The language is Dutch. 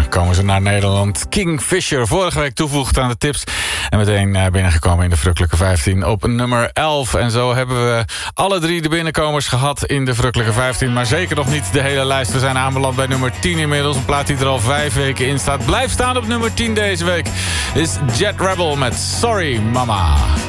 komen ze naar Nederland. Kingfisher, vorige week toevoegd aan de tips. En meteen binnengekomen in de Verrukkelijke 15 op nummer 11. En zo hebben we alle 3 de binnenkomers gehad in de Verrukkelijke 15. Maar zeker nog niet de hele lijst. We zijn aanbeland bij nummer 10 inmiddels. Een plaat die er al 5 weken in staat. Blijft staan op nummer 10 deze week is Jet Rebel met Sorry Mama.